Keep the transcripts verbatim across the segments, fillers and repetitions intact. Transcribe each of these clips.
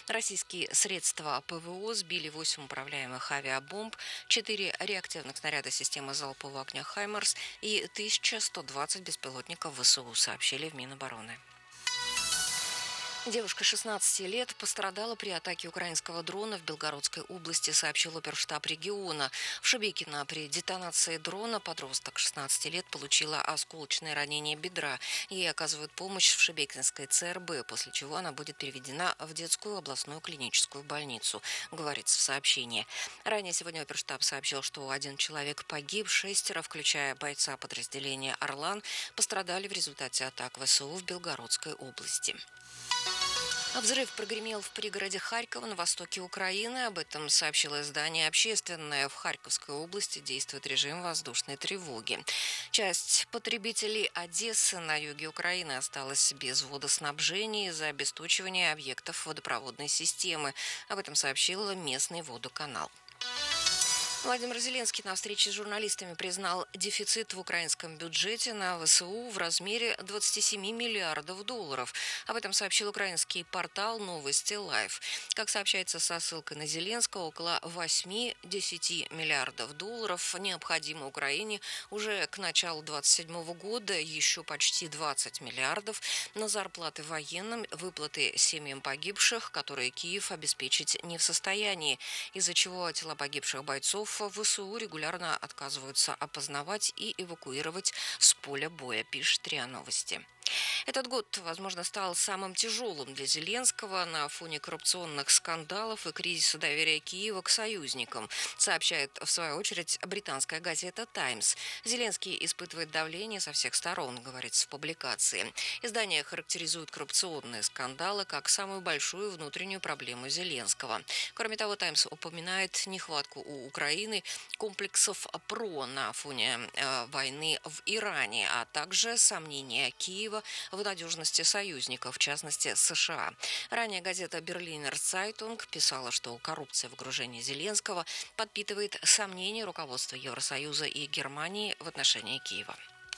Российские средства ПВО сбили восемь управляемых авиабомб, четыре реактивных снаряда системы залпового огня «Хаймарс» и тысяча сто двадцать беспилотников ВСУ, сообщили в Минобороны. Девушка шестнадцати лет пострадала при атаке украинского дрона в Белгородской области, сообщил оперштаб региона. В Шебекино при детонации дрона подросток шестнадцати лет получила осколочное ранение бедра. Ей оказывают помощь в Шебекинской ЦРБ, после чего она будет переведена в детскую областную клиническую больницу, говорится в сообщении. Ранее сегодня оперштаб сообщил, что один человек погиб, шестеро, включая бойца подразделения «Орлан», пострадали в результате атак ВСУ в Белгородской области. Взрыв прогремел в пригороде Харькова на востоке Украины. Об этом сообщило издание «Общественное». В Харьковской области действует режим воздушной тревоги. Часть потребителей Одессы на юге Украины осталась без водоснабжения из-за обесточивания объектов водопроводной системы. Об этом сообщил местный водоканал. Владимир Зеленский на встрече с журналистами признал дефицит в украинском бюджете на ВСУ в размере двадцати семи миллиардов долларов. Об этом сообщил украинский портал «Новости Лайв». Как сообщается со ссылкой на Зеленского, около восьми-десяти миллиардов долларов необходимо Украине уже к началу двадцать седьмого года, еще почти двадцать миллиардов на зарплаты военным, выплаты семьям погибших, которые Киев обеспечить не в состоянии, из-за чего тела погибших бойцов ВСУ регулярно отказываются опознавать и эвакуировать с поля боя, пишет РИА Новости. Этот год, возможно, стал самым тяжелым для Зеленского на фоне коррупционных скандалов и кризиса доверия Киева к союзникам, сообщает, в свою очередь, британская газета «Таймс». Зеленский испытывает давление со всех сторон, говорится в публикации. Издание характеризует коррупционные скандалы как самую большую внутреннюю проблему Зеленского. Кроме того, «Таймс» упоминает нехватку у Украины комплексов ПРО на фоне э, войны в Иране, а также сомнения Киева в надежности союзников, в частности США. Ранее газета «Берлинер Цайтунг» писала, что коррупция в окружении Зеленского подпитывает сомнения руководства Евросоюза и Германии в отношении Киева.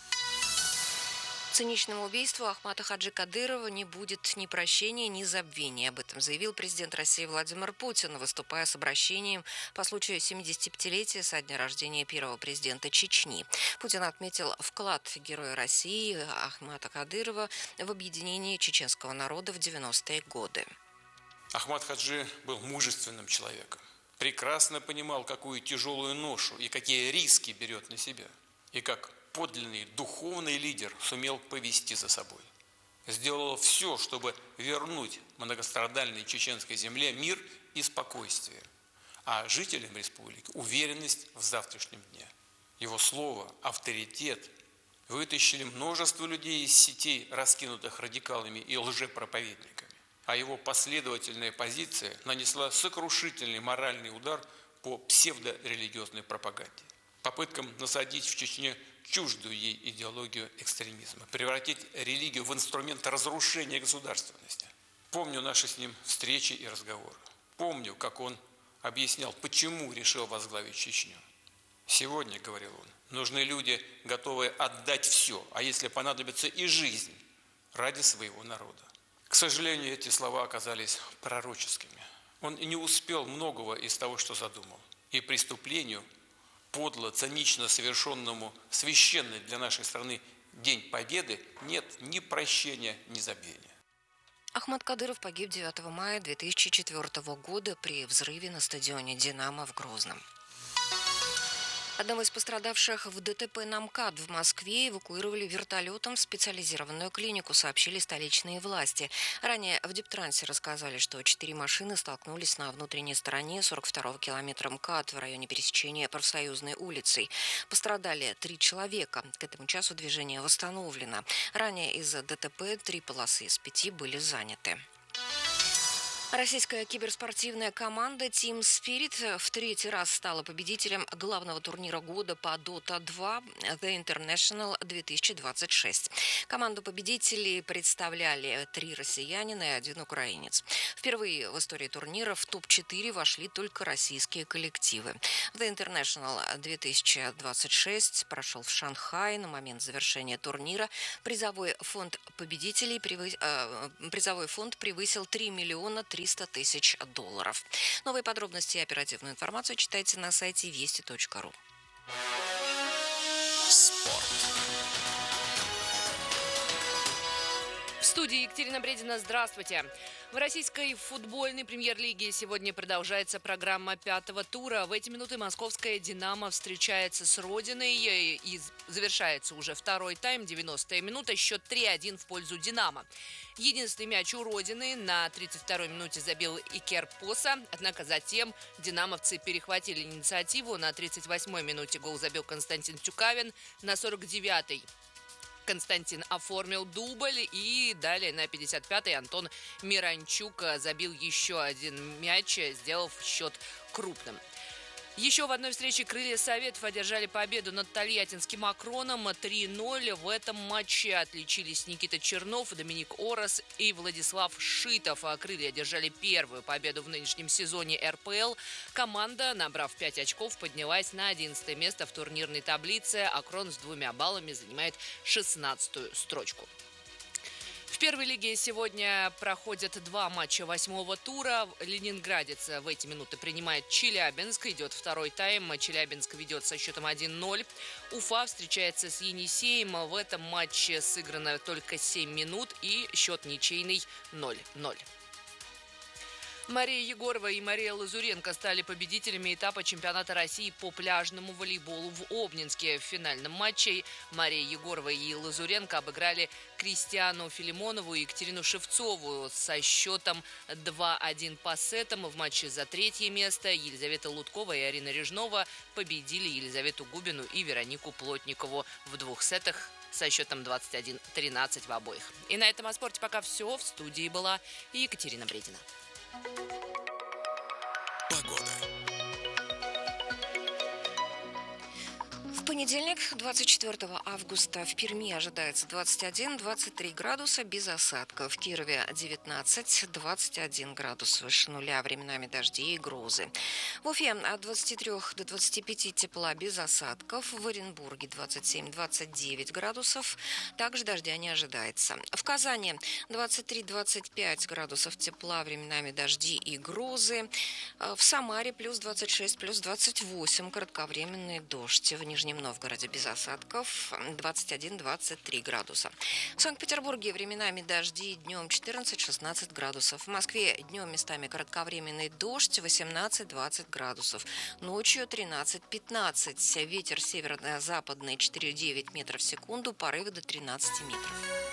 Циничному убийству Ахмата Хаджи Кадырова не будет ни прощения, ни забвения. Об этом заявил президент России Владимир Путин, выступая с обращением по случаю семидесятипятилетия со дня рождения первого президента Чечни. Путин отметил вклад героя России Ахмата Кадырова в объединение чеченского народа в девяностые годы. Ахмат Хаджи был мужественным человеком. Прекрасно понимал, какую тяжелую ношу и какие риски берет на себя. И как подлинный духовный лидер сумел повести за собой. Сделал все, чтобы вернуть многострадальной чеченской земле мир и спокойствие, а жителям республики уверенность в завтрашнем дне. Его слово, авторитет вытащили множество людей из сетей, раскинутых радикалами и лжепроповедниками, а его последовательная позиция нанесла сокрушительный моральный удар по псевдорелигиозной пропаганде. Попыткам насадить в Чечне чуждую ей идеологию экстремизма, превратить религию в инструмент разрушения государственности. Помню наши с ним встречи и разговоры. Помню, как он объяснял, почему решил возглавить Чечню. Сегодня, говорил он, нужны люди, готовые отдать все, а если понадобится и жизнь, ради своего народа. К сожалению, эти слова оказались пророческими. Он не успел многого из того, что задумал. И преступлению, подло, цинично совершенному священный для нашей страны День Победы, нет ни прощения, ни забвения. Ахмат Кадыров погиб девятого мая две тысячи четвёртого года при взрыве на стадионе «Динамо» в Грозном. Одного из пострадавших в ДТП на МКАД в Москве эвакуировали вертолетом в специализированную клинику, сообщили столичные власти. Ранее в Дептрансе рассказали, что четыре машины столкнулись на внутренней стороне сорок второго километра МКАД в районе пересечения Профсоюзной улицей. Пострадали три человека. К этому часу движение восстановлено. Ранее из-за ДТП три полосы из пяти были заняты. Российская киберспортивная команда Team Spirit в третий раз стала победителем главного турнира года по Дота два The International две тысячи двадцать шесть. Команду победителей представляли три россиянина и один украинец. Впервые в истории турнира в топ четыре вошли только российские коллективы. The International две тысячи двадцать шесть прошел в Шанхае. На момент завершения турнира призовой фонд победителей превы... э, призовой фонд превысил три миллиона триста триста тысяч долларов. Новые подробности и оперативную информацию читайте на сайте вести точка ру. В студии Екатерина Бредина. Здравствуйте. В российской футбольной премьер-лиге сегодня продолжается программа пятого тура. В эти минуты московская «Динамо» встречается с «Родиной» и завершается уже второй тайм, девяностая минута, счет три-один в пользу «Динамо». Единственный мяч у «Родины» на тридцать второй минуте забил Икер Поса, однако затем динамовцы перехватили инициативу. На тридцать восьмой минуте гол забил Константин Тюкавин, на сорок девятой Константин оформил дубль, и далее на пятьдесят пятой Антон Миранчук забил еще один мяч, сделав счет крупным. Еще в одной встрече крылья Советов одержали победу над тольяттинским «Акроном» три ноль. В этом матче отличились Никита Чернов, Доминик Орос и Владислав Шитов. А крылья одержали первую победу в нынешнем сезоне эр пэ эл. Команда, набрав пять очков, поднялась на одиннадцатое место в турнирной таблице. «Акрон» с двумя баллами занимает шестнадцатую строчку. В первой лиге сегодня проходят два матча восьмого тура. Ленинградец в эти минуты принимает Челябинск. Идет второй тайм. Челябинск ведет со счетом один ноль. Уфа встречается с Енисеем. В этом матче сыграно только семь минут и счет ничейный ноль ноль. Мария Егорова и Мария Лазуренко стали победителями этапа чемпионата России по пляжному волейболу в Обнинске. В финальном матче Мария Егорова и Лазуренко обыграли Кристиану Филимонову и Екатерину Шевцову со счетом два-один по сетам. В матче за третье место Елизавета Луткова и Арина Режнова победили Елизавету Губину и Веронику Плотникову в двух сетах со счетом двадцать один тринадцать в обоих. И на этом о спорте пока все. В студии была Екатерина Бредина. Погода. В понедельник, двадцать четвёртого августа, в Перми ожидается двадцать один - двадцать три градуса без осадков. В Кирове девятнадцать - двадцать один градус выше нуля, временами дожди и грозы. В Уфе от двадцати трёх до двадцати пяти тепла без осадков. В Оренбурге двадцать семь - двадцать девять градусов. Также дождя не ожидается. В Казани двадцать три - двадцать пять градусов тепла, временами дожди и грозы. В Самаре плюс двадцать шесть - плюс двадцать восемь, кратковременный дождь. В Нижнем Новгороде без осадков двадцать один - двадцать три градуса. В Санкт-Петербурге временами дожди, днем четырнадцать - шестнадцать градусов. В Москве днем местами кратковременный дождь восемнадцать - двадцать градусов. Ночью тринадцать - пятнадцать. Ветер северо-западный четыре - девять метров в секунду, порывы до тринадцати метров.